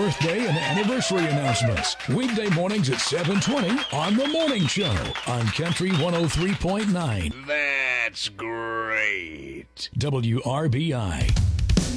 birthday and anniversary announcements. Weekday mornings at 7:20 on The Morning Show on Country 103.9. That's great. WRBI.